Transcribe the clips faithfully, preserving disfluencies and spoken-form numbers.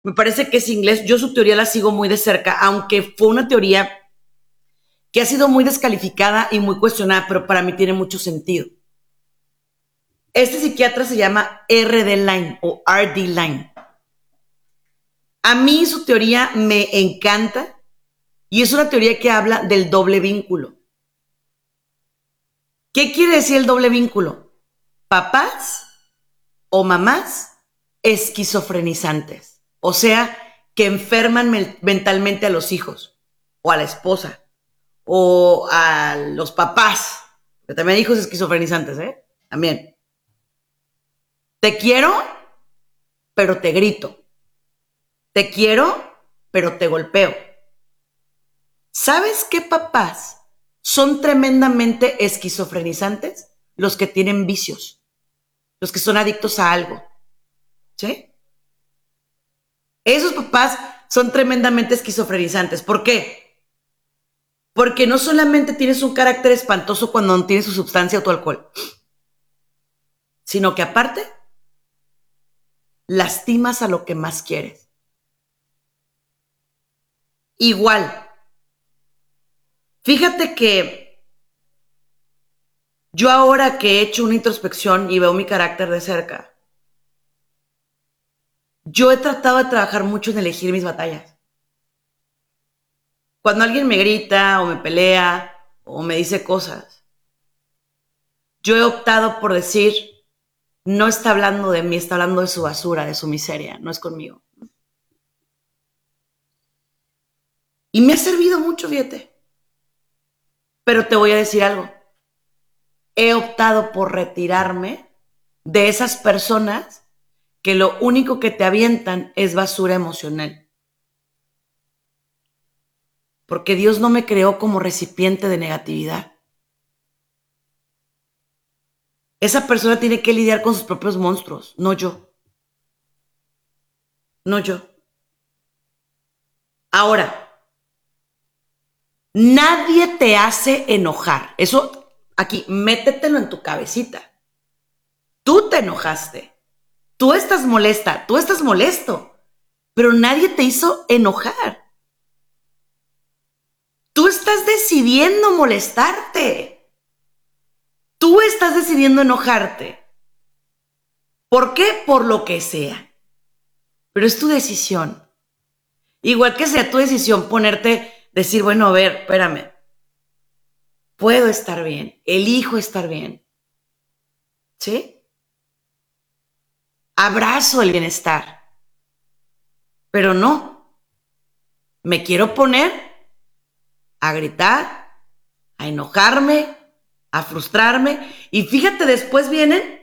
Me parece que es inglés. Yo su teoría la sigo muy de cerca, aunque fue una teoría que ha sido muy descalificada y muy cuestionada, pero para mí tiene mucho sentido. Este psiquiatra se llama R D Laing o R D Laing. A mí su teoría me encanta y es una teoría que habla del doble vínculo. ¿Qué quiere decir el doble vínculo? Papás o mamás esquizofrenizantes, o sea, que enferman me- mentalmente a los hijos o a la esposa o a los papás, que también hay hijos esquizofrenizantes, ¿eh? También. Te quiero, pero te grito. Te quiero, pero te golpeo. ¿Sabes qué papás son tremendamente esquizofrenizantes? Los que tienen vicios, los que son adictos a algo, ¿sí? Esos papás son tremendamente esquizofrenizantes. ¿Por qué? Porque no solamente tienes un carácter espantoso cuando no tienes su sustancia o tu alcohol, sino que aparte lastimas a lo que más quieres. Igual, fíjate que yo ahora que he hecho una introspección y veo mi carácter de cerca, yo he tratado de trabajar mucho en elegir mis batallas. Cuando alguien me grita o me pelea o me dice cosas, yo he optado por decir, no está hablando de mí, está hablando de su basura, de su miseria, no es conmigo. Y me ha servido mucho, fíjate. Pero te voy a decir algo. He optado por retirarme de esas personas que lo único que te avientan es basura emocional. Porque Dios no me creó como recipiente de negatividad. Esa persona tiene que lidiar con sus propios monstruos, no yo. No yo. Ahora, nadie te hace enojar. Eso, aquí, métetelo en tu cabecita. Tú te enojaste. Tú estás molesta. Tú estás molesto. Pero nadie te hizo enojar. Tú estás decidiendo molestarte. Tú estás decidiendo enojarte. ¿Por qué? Por lo que sea. Pero es tu decisión. Igual que sea tu decisión ponerte, decir, bueno, a ver, espérame. Puedo estar bien. Elijo estar bien. ¿Sí? Abrazo el bienestar. Pero no. Me quiero poner a gritar, a enojarme, a frustrarme. Y fíjate, después vienen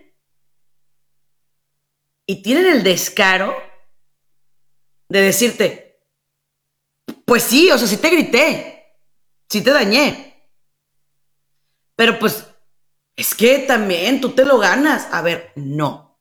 y tienen el descaro de decirte, pues sí, o sea, sí te grité, sí te dañé, pero pues es que también tú te lo ganas. A ver, no.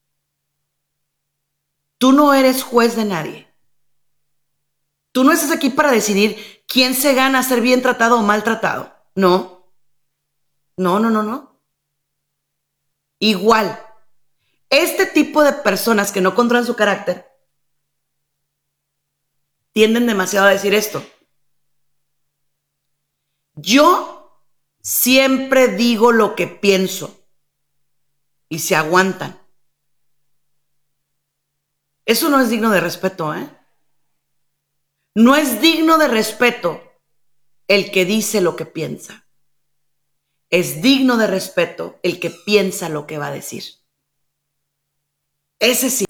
Tú no eres juez de nadie. Tú no estás aquí para decidir quién se gana ser bien tratado o mal tratado. No, no, no, no, no. Igual, este tipo de personas que no controlan su carácter tienden demasiado a decir esto. Yo siempre digo lo que pienso y se aguantan. Eso no es digno de respeto, ¿eh? No es digno de respeto el que dice lo que piensa. Es digno de respeto el que piensa lo que va a decir. Ese sí.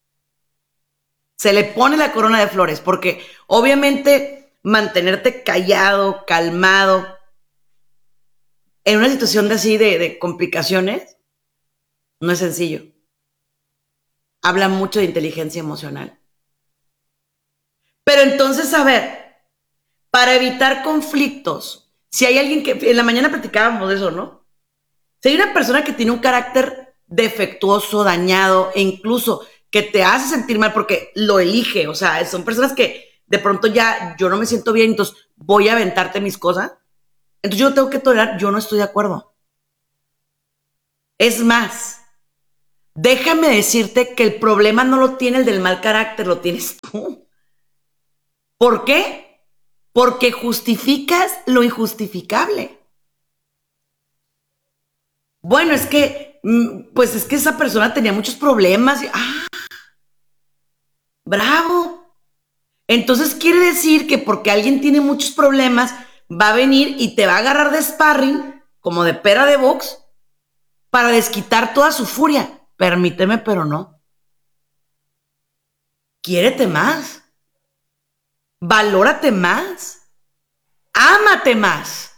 Se le pone la corona de flores porque obviamente mantenerte callado, calmado, en una situación de así de, de complicaciones, no es sencillo. Habla mucho de inteligencia emocional. Pero entonces, a ver, para evitar conflictos, si hay alguien que, en la mañana platicábamos de eso, ¿no? Si hay una persona que tiene un carácter defectuoso, dañado, e incluso que te hace sentir mal porque lo elige, o sea, son personas que de pronto ya yo no me siento bien, entonces voy a aventarte mis cosas, entonces yo tengo que tolerar, yo no estoy de acuerdo. Es más, déjame decirte que el problema no lo tiene el del mal carácter, lo tienes tú. ¿Por qué? Porque justificas lo injustificable. Bueno, es que, pues es que esa persona tenía muchos problemas. ¡Ah! ¡Bravo! Entonces quiere decir que porque alguien tiene muchos problemas, va a venir y te va a agarrar de sparring, como de pera de box, para desquitar toda su furia. Permíteme, pero no. Quiérete más. Valórate más. Ámate más.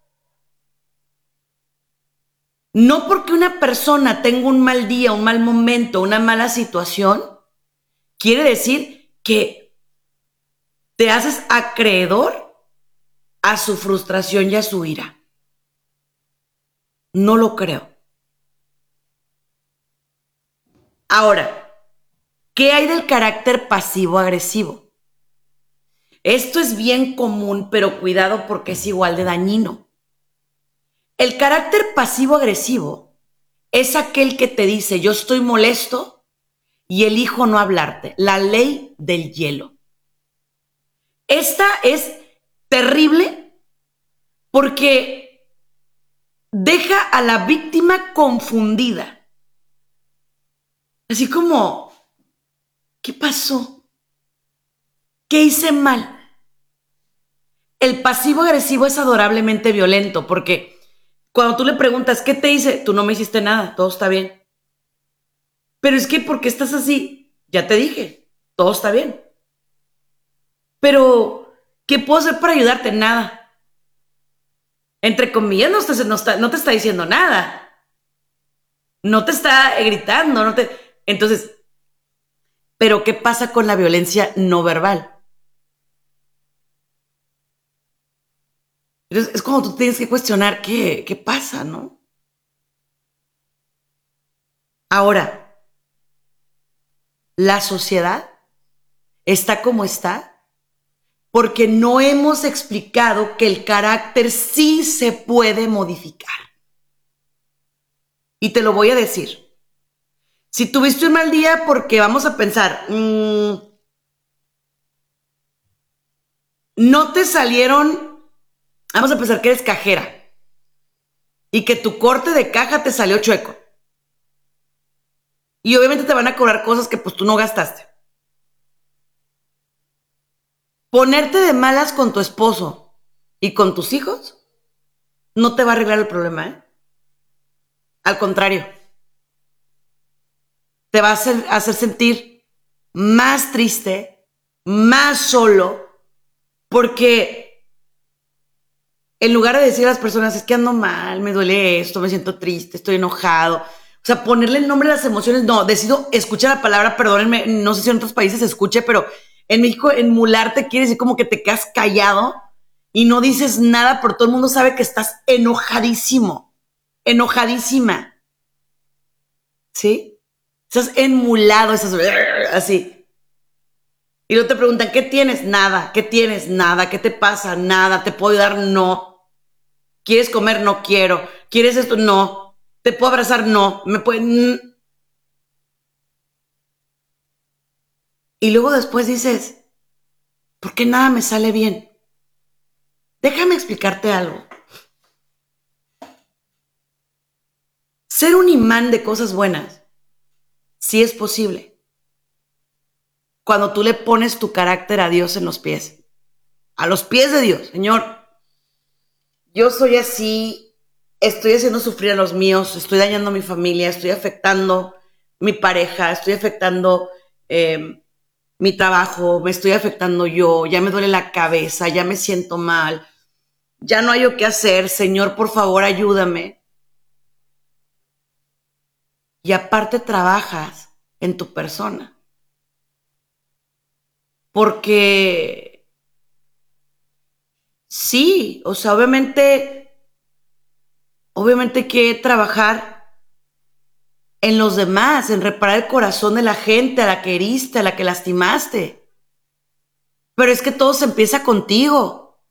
No porque una persona tenga un mal día, un mal momento, una mala situación, quiere decir que te haces acreedor a su frustración y a su ira. No lo creo. Ahora, ¿qué hay del carácter pasivo-agresivo? Esto es bien común, pero cuidado porque es igual de dañino. El carácter pasivo-agresivo es aquel que te dice, yo estoy molesto y elijo no hablarte. La ley del hielo. Esta es terrible porque deja a la víctima confundida. Así como, ¿qué pasó? ¿Qué hice mal? El pasivo agresivo es adorablemente violento porque cuando tú le preguntas, ¿qué te hice? Tú no me hiciste nada, todo está bien. Pero es que, ¿por qué estás así? Ya te dije, todo está bien. Pero, ¿qué puedo hacer para ayudarte? Nada. Entre comillas, no te, no está, no te está diciendo nada. No te está gritando, no te... Entonces, ¿pero qué pasa con la violencia no verbal? Entonces, es cuando tú tienes que cuestionar qué, qué pasa, ¿no? Ahora, la sociedad está como está porque no hemos explicado que el carácter sí se puede modificar. Y te lo voy a decir. Si tuviste un mal día, porque vamos a pensar, mmm, no te salieron, vamos a pensar que eres cajera y que tu corte de caja te salió chueco. Y obviamente te van a cobrar cosas que pues tú no gastaste. Ponerte de malas con tu esposo y con tus hijos no te va a arreglar el problema, ¿eh? Al contrario, te va a hacer, hacer sentir más triste, más solo, porque en lugar de decir a las personas, es que ando mal, me duele esto, me siento triste, estoy enojado, o sea, ponerle el nombre a las emociones, no, decido escuchar la palabra, perdónenme, no sé si en otros países se escuche, pero en México enmularte quiere decir como que te quedas callado y no dices nada, pero todo el mundo sabe que estás enojadísimo, enojadísima, ¿sí? Estás enmulado, estás así. Y luego te preguntan, ¿qué tienes? Nada. ¿Qué tienes? Nada. ¿Qué te pasa? Nada. ¿Te puedo ayudar? No. ¿Quieres comer? No quiero. ¿Quieres esto? No. ¿Te puedo abrazar? No. ¿Me pueden...? Y luego después dices, ¿por qué nada me sale bien? Déjame explicarte algo. Ser un imán de cosas buenas sí es posible cuando tú le pones tu carácter a Dios en los pies. A los pies de Dios. Señor, yo soy así, estoy haciendo sufrir a los míos, estoy dañando a mi familia, estoy afectando mi pareja, estoy afectando eh, mi trabajo, me estoy afectando yo, ya me duele la cabeza, ya me siento mal, ya no hay yo qué hacer, Señor, por favor, ayúdame. Y aparte trabajas en tu persona. Porque sí, o sea, obviamente, obviamente hay que trabajar en los demás, en reparar el corazón de la gente a la que heriste, a la que lastimaste. Pero es que todo se empieza contigo.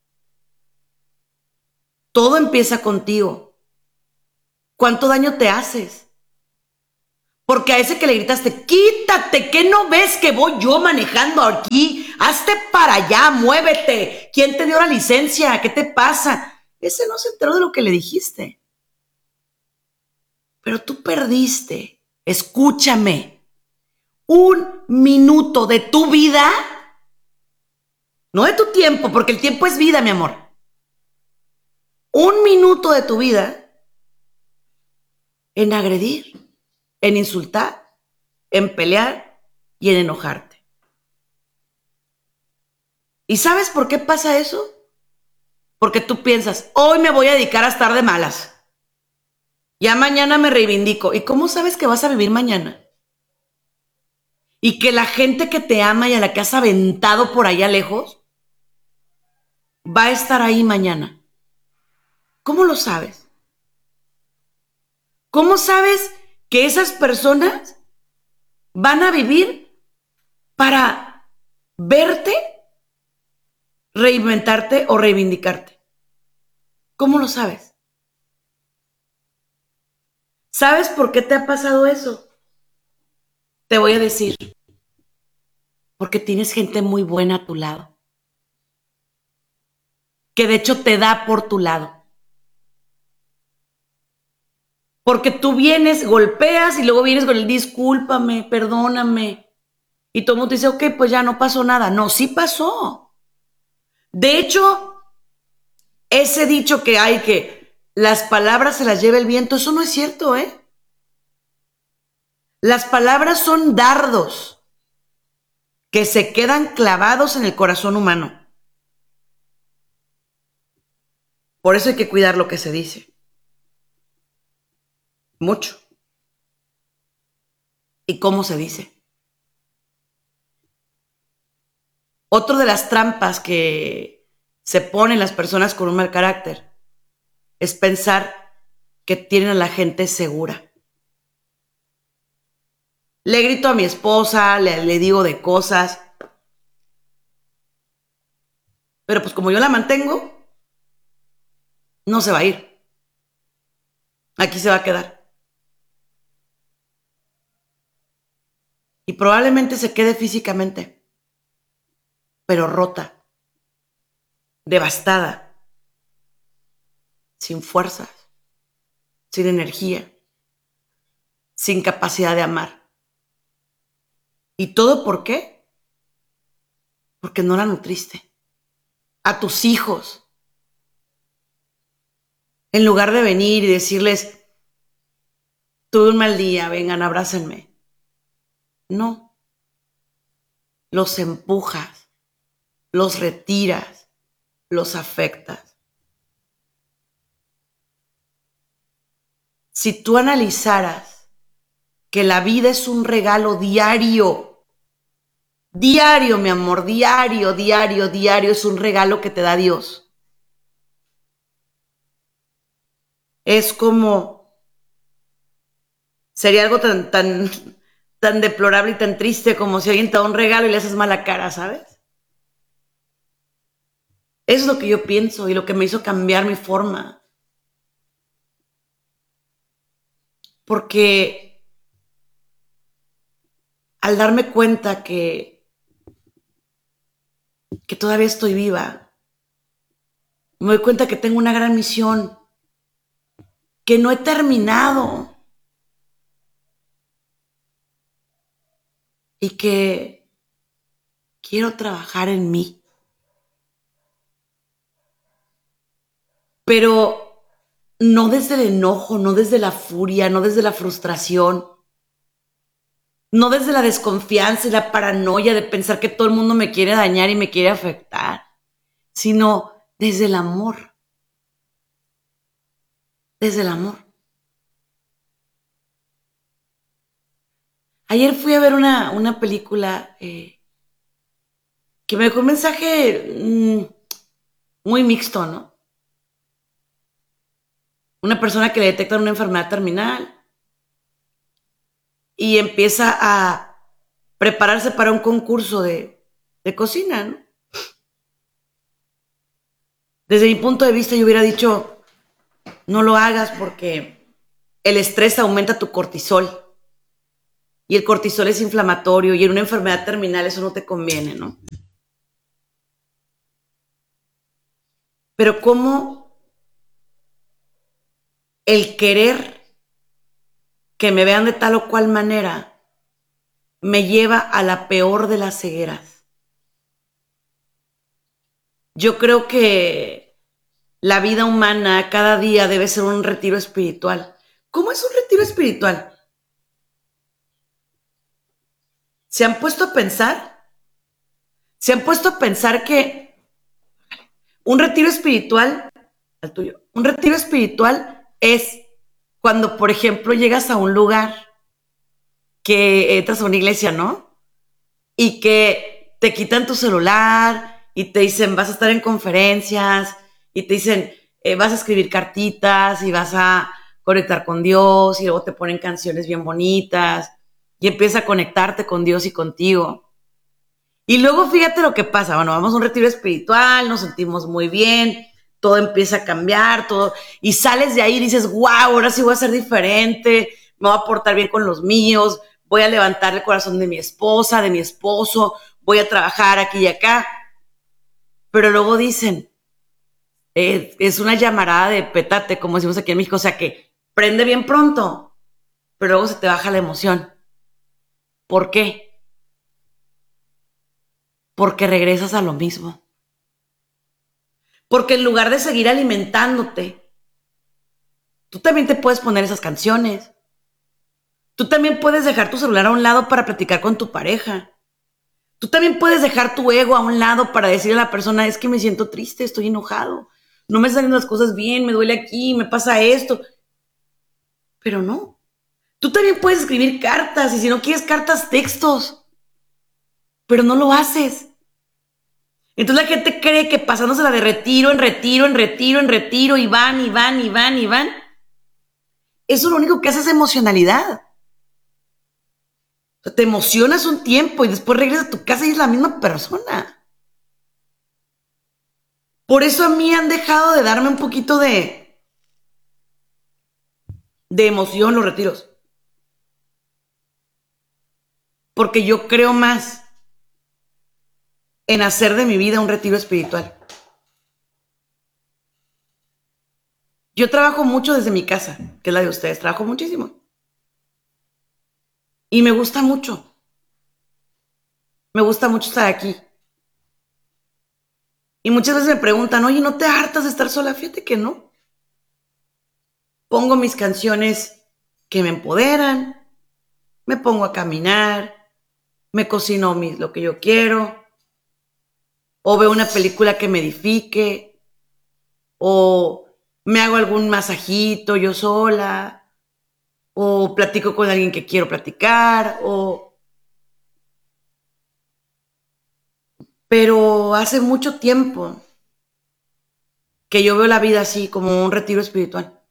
Todo empieza contigo. ¿Cuánto daño te haces? Porque a ese que le gritaste, quítate, ¿qué no ves que voy yo manejando aquí? Hazte para allá, muévete. ¿Quién te dio la licencia? ¿Qué te pasa? Ese no se enteró de lo que le dijiste. Pero tú perdiste, escúchame, un minuto de tu vida, no de tu tiempo, porque el tiempo es vida, mi amor. Un minuto de tu vida en agredir, en insultar, en pelear y en enojarte. ¿Y sabes por qué pasa eso? Porque tú piensas, hoy me voy a dedicar a estar de malas. Ya mañana me reivindico. ¿Y cómo sabes que vas a vivir mañana? Y que la gente que te ama y a la que has aventado por allá lejos va a estar ahí mañana. ¿Cómo lo sabes? ¿Cómo sabes que esas personas van a vivir para verte, reinventarte o reivindicarte? ¿Cómo lo sabes? ¿Sabes por qué te ha pasado eso? Te voy a decir, porque tienes gente muy buena a tu lado, que de hecho te da por tu lado. Porque tú vienes, golpeas y luego vienes con el discúlpame, perdóname. Y todo el mundo te dice, ok, pues ya no pasó nada. No, sí pasó. De hecho, ese dicho que hay que las palabras se las lleva el viento, eso no es cierto, ¿eh? Las palabras son dardos que se quedan clavados en el corazón humano. Por eso hay que cuidar lo que se dice. Mucho. ¿Y cómo se dice? Otro de las trampas que se ponen las personas con un mal carácter es pensar que tienen a la gente segura. Le grito a mi esposa, le, le digo de cosas, pero pues como yo la mantengo, no se va a ir. Aquí se va a quedar. Y probablemente se quede físicamente, pero rota, devastada, sin fuerzas, sin energía, sin capacidad de amar. ¿Y todo por qué? Porque no la nutriste. A tus hijos. En lugar de venir y decirles, tuve un mal día, vengan, abrácenme. No. Los empujas, los retiras, los afectas. Si tú analizaras que la vida es un regalo diario, diario, mi amor, diario, diario, diario, es un regalo que te da Dios. Es como, sería algo tan, tan, tan deplorable y tan triste como si alguien te da un regalo y le haces mala cara, ¿sabes? Eso es lo que yo pienso y lo que me hizo cambiar mi forma. Porque al darme cuenta que, que todavía estoy viva, me doy cuenta que tengo una gran misión, que no he terminado y que quiero trabajar en mí. Pero no desde el enojo, no desde la furia, no desde la frustración, no desde la desconfianza y la paranoia de pensar que todo el mundo me quiere dañar y me quiere afectar, sino desde el amor. Desde el amor. Ayer fui a ver una, una película eh, que me dejó un mensaje mmm, muy mixto, ¿no? Una persona que le detectan una enfermedad terminal y empieza a prepararse para un concurso de, de cocina, ¿no? Desde mi punto de vista yo hubiera dicho, no lo hagas porque el estrés aumenta tu cortisol y el cortisol es inflamatorio y en una enfermedad terminal eso no te conviene, ¿no? Pero cómo el querer que me vean de tal o cual manera me lleva a la peor de las cegueras. Yo creo que la vida humana cada día debe ser un retiro espiritual. ¿Cómo es un retiro espiritual? ¿Se han puesto a pensar? ¿Se han puesto a pensar que un retiro espiritual, al tuyo, un retiro espiritual es cuando, por ejemplo, llegas a un lugar, que entras a una iglesia, ¿no? Y que te quitan tu celular y te dicen, vas a estar en conferencias y te dicen, eh, vas a escribir cartitas y vas a conectar con Dios y luego te ponen canciones bien bonitas y empiezas a conectarte con Dios y contigo. Y luego fíjate lo que pasa. Bueno, vamos a un retiro espiritual, nos sentimos muy bien, todo empieza a cambiar, todo, y sales de ahí y dices, wow, ahora sí voy a ser diferente, me voy a portar bien con los míos, voy a levantar el corazón de mi esposa, de mi esposo, voy a trabajar aquí y acá. Pero luego dicen, eh, es una llamarada de petate, como decimos aquí en México, o sea que prende bien pronto, pero luego se te baja la emoción. ¿Por qué? Porque regresas a lo mismo. Porque en lugar de seguir alimentándote, tú también te puedes poner esas canciones. Tú también puedes dejar tu celular a un lado para platicar con tu pareja. Tú también puedes dejar tu ego a un lado para decirle a la persona, es que me siento triste, estoy enojado, no me están saliendo las cosas bien, me duele aquí, me pasa esto. Pero no. Tú también puedes escribir cartas y si no quieres cartas, textos. Pero no lo haces. Entonces la gente cree que pasándosela de retiro en retiro, en retiro, en retiro, y van, y van, y van, y van. Eso lo único que hace es emocionalidad. O sea, te emocionas un tiempo y después regresas a tu casa y es la misma persona. Por eso a mí han dejado de darme un poquito de, de emoción los retiros. Porque yo creo más en hacer de mi vida un retiro espiritual. Yo trabajo mucho desde mi casa, que es la de ustedes. Trabajo muchísimo. Y me gusta mucho. Me gusta mucho estar aquí. Y muchas veces me preguntan, oye, ¿no te hartas de estar sola? Fíjate que no. Pongo mis canciones que me empoderan, me pongo a caminar, me cocino mis, lo que yo quiero, o veo una película que me edifique, o me hago algún masajito yo sola, o platico con alguien que quiero platicar, o... Pero hace mucho tiempo que yo veo la vida así, como un retiro espiritual.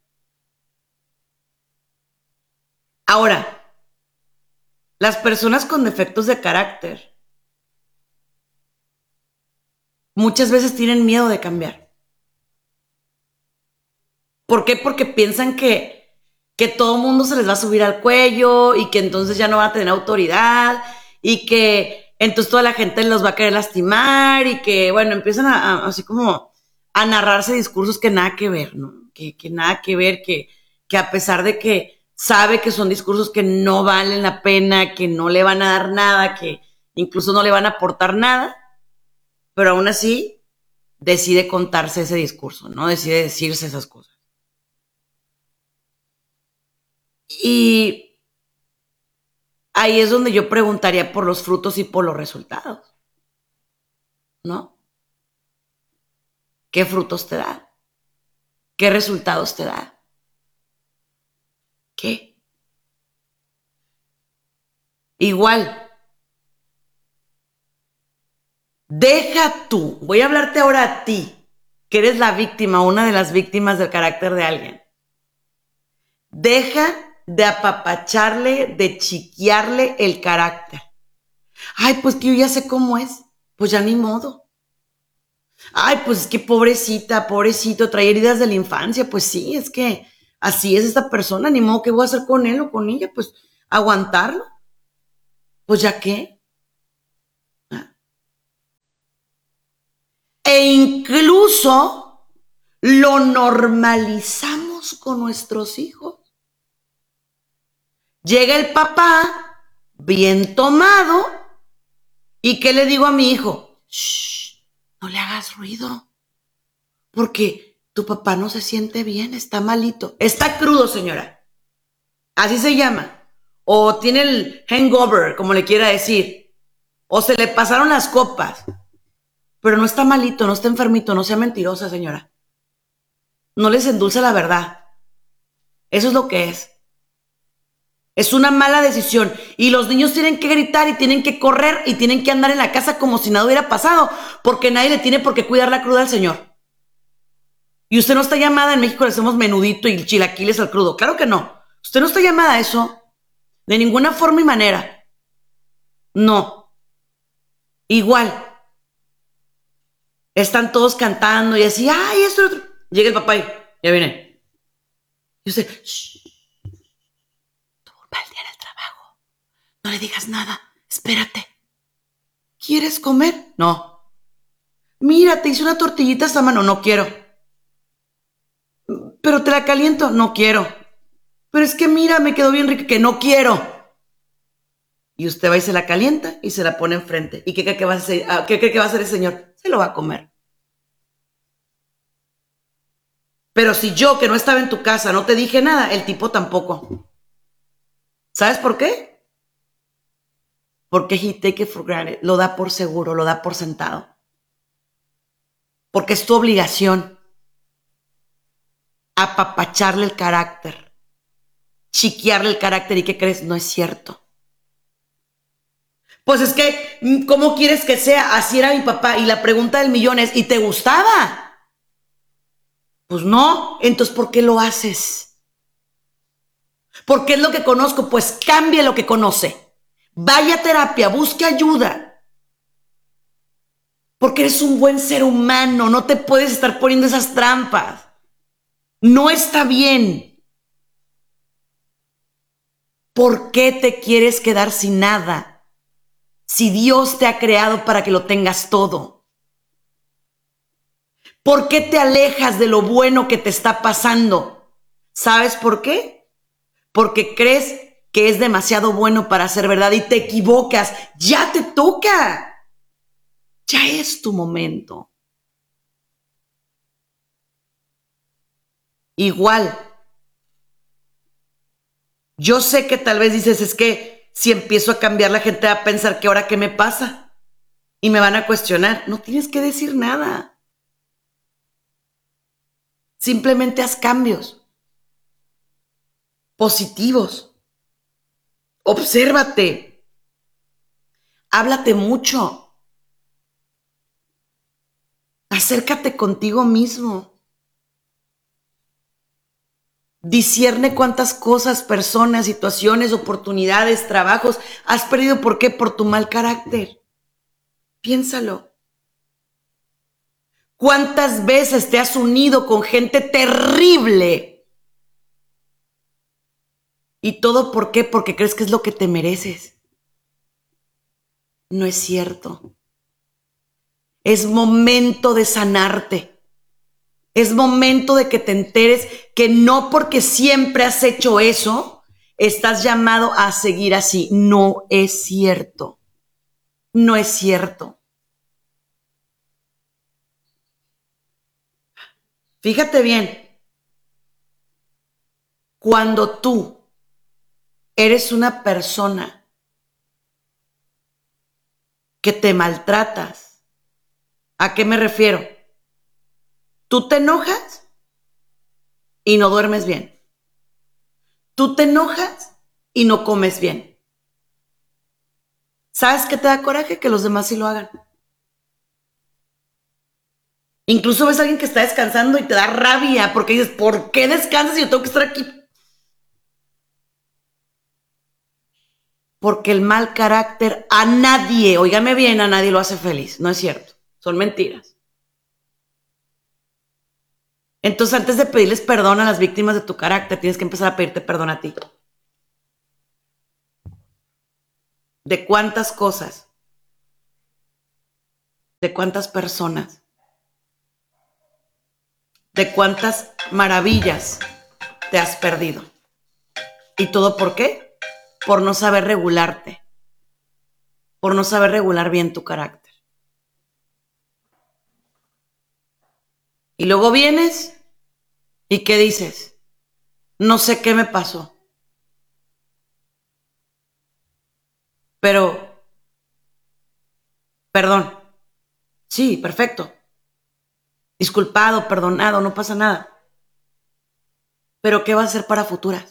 Ahora, las personas con defectos de carácter muchas veces tienen miedo de cambiar. ¿Por qué? Porque piensan que, que todo el mundo se les va a subir al cuello y que entonces ya no van a tener autoridad y que entonces toda la gente los va a querer lastimar y que, bueno, empiezan a, a así como a narrarse discursos que nada que ver, ¿no? Que, que nada que ver, que, que a pesar de que sabe que son discursos que no valen la pena, que no le van a dar nada, que incluso no le van a aportar nada, pero aún así decide contarse ese discurso, ¿no? Decide decirse esas cosas. Y ahí es donde yo preguntaría por los frutos y por los resultados, ¿no? ¿Qué frutos te da? ¿Qué resultados te da? ¿Qué? Igual, deja tú, voy a hablarte ahora a ti, que eres la víctima, una de las víctimas del carácter de alguien. Deja de apapacharle, de chiquearle el carácter. Ay, pues que yo ya sé cómo es, pues ya ni modo. Ay, pues es que pobrecita, pobrecito, trae heridas de la infancia, pues sí, es que así es esta persona, ni modo, ¿qué voy a hacer con él o con ella? Pues aguantarlo. Pues ya qué. E incluso lo normalizamos con nuestros hijos. Llega el papá bien tomado y ¿qué le digo a mi hijo? Shh, no le hagas ruido porque tu papá no se siente bien, está malito, está crudo, señora, así se llama, o tiene el hangover, como le quiera decir, o se le pasaron las copas, pero no está malito, no está enfermito, no sea mentirosa, señora, no les endulce la verdad, eso es lo que es. Es una mala decisión y los niños tienen que gritar y tienen que correr y tienen que andar en la casa como si nada hubiera pasado, porque nadie le tiene por qué cuidar la cruda al señor. Y usted no está llamada, en México le hacemos menudito y chilaquiles al crudo, claro que no. Usted no está llamada a eso, de ninguna forma y manera. No. Igual. Están todos cantando y así, ay, esto, otro. Llega el papá y ya viene. Y usted, shh. No le digas nada, espérate. ¿Quieres comer? No. Mira, te hice una tortillita esta mano, no quiero. Pero te la caliento, no quiero. Pero es que mira, me quedó bien rica, que no quiero. Y usted va y se la calienta y se la pone enfrente. ¿Y qué cree que va a hacer, qué cree que va a hacer el señor? Se lo va a comer. Pero si yo, que no estaba en tu casa, no te dije nada, el tipo tampoco. ¿Sabes por qué? Porque he take it for granted, lo da por seguro, lo da por sentado. Porque es tu obligación apapacharle el carácter, chiquearle el carácter. ¿Y qué crees? No es cierto. Pues es que, ¿cómo quieres que sea? Así era mi papá. Y la pregunta del millón es, ¿y te gustaba? Pues no. Entonces, ¿por qué lo haces? Porque es lo que conozco. Pues cambie lo que conoce. Vaya a terapia, busque ayuda. Porque eres un buen ser humano, no te puedes estar poniendo esas trampas. No está bien. ¿Por qué te quieres quedar sin nada? Si Dios te ha creado para que lo tengas todo. ¿Por qué te alejas de lo bueno que te está pasando? ¿Sabes por qué? Porque crees que es demasiado bueno para ser verdad y te equivocas. Ya te toca. Ya es tu momento. Igual. Yo sé que tal vez dices, es que si empiezo a cambiar, la gente va a pensar que ahora qué me pasa y me van a cuestionar. No tienes que decir nada. Simplemente haz cambios positivos. Obsérvate. Háblate mucho. Acércate contigo mismo. Discierne cuántas cosas, personas, situaciones, oportunidades, trabajos has perdido. ¿Por qué? Por tu mal carácter. Piénsalo. ¿Cuántas veces te has unido con gente terrible? ¿Y todo por qué? Porque crees que es lo que te mereces. No es cierto. Es momento de sanarte. Es momento de que te enteres que no porque siempre has hecho eso, estás llamado a seguir así. No es cierto. No es cierto. Fíjate bien. Cuando tú eres una persona que te maltratas, ¿a qué me refiero? Tú te enojas y no duermes bien. Tú te enojas y no comes bien. ¿Sabes qué te da coraje? Que los demás sí lo hagan. Incluso ves a alguien que está descansando y te da rabia porque dices, ¿por qué descansas si yo tengo que estar aquí? Porque el mal carácter a nadie, óigame bien, a nadie lo hace feliz. No es cierto. Son mentiras. Entonces, antes de pedirles perdón a las víctimas de tu carácter, tienes que empezar a pedirte perdón a ti. de cuántas cosas, de cuántas personas, de cuántas maravillas te has perdido. ¿Y todo por qué? Por no saber regularte, por no saber regular bien tu carácter. Y luego vienes y ¿qué dices? No sé qué me pasó. Pero, perdón. Sí, perfecto. Disculpado, perdonado, no pasa nada. Pero ¿qué vas a hacer para futuras?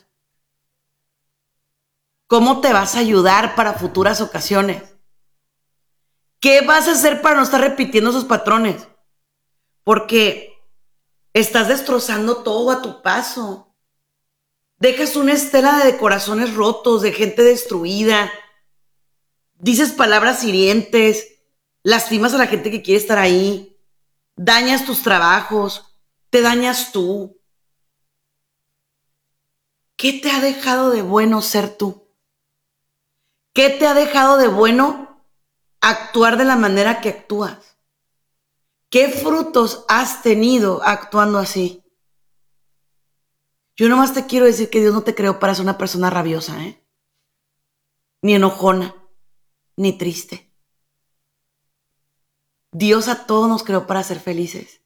¿Cómo te vas a ayudar para futuras ocasiones? ¿Qué vas a hacer para no estar repitiendo esos patrones? Porque estás destrozando todo a tu paso. Dejas una estela de corazones rotos, de gente destruida. Dices palabras hirientes. Lastimas a la gente que quiere estar ahí. Dañas tus trabajos. Te dañas tú. ¿Qué te ha dejado de bueno ser tú? ¿Qué te ha dejado de bueno actuar de la manera que actúas? ¿Qué frutos has tenido actuando así? Yo nomás te quiero decir que Dios no te creó para ser una persona rabiosa, ¿eh? Ni enojona, ni triste. Dios a todos nos creó para ser felices.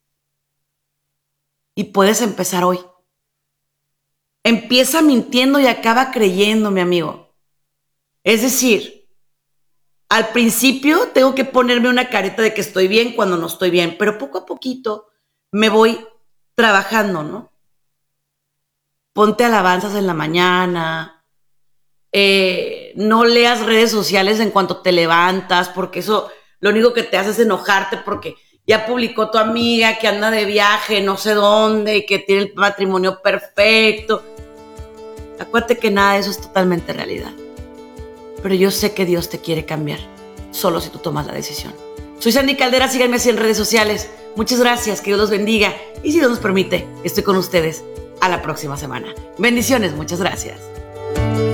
Y puedes empezar hoy. Empieza mintiendo y acaba creyendo, mi amigo. Es decir, al principio tengo que ponerme una careta de que estoy bien cuando no estoy bien, pero poco a poquito me voy trabajando, ¿no? Ponte alabanzas en la mañana, eh, no leas redes sociales en cuanto te levantas, porque eso lo único que te hace es enojarte porque ya publicó tu amiga que anda de viaje no sé dónde y que tiene el matrimonio perfecto. Acuérdate que nada de eso es totalmente realidad. Pero yo sé que Dios te quiere cambiar, solo si tú tomas la decisión. Soy Sandy Caldera, síganme así en redes sociales. Muchas gracias, que Dios los bendiga. Y si Dios nos permite, estoy con ustedes a la próxima semana. Bendiciones, muchas gracias.